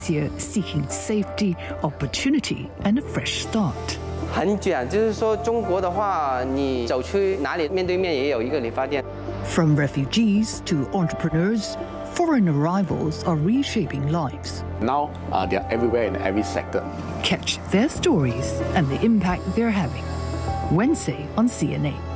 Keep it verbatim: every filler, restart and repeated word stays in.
seeking safety, opportunity, and a fresh start. 很卷，就是说中国的话，你走出哪里面对面也有一个理发店。 From refugees to entrepreneurs, foreign arrivals are reshaping lives. Now uh, they are everywhere in every sector. Catch their stories and the impact they're having. Wednesday on C N A.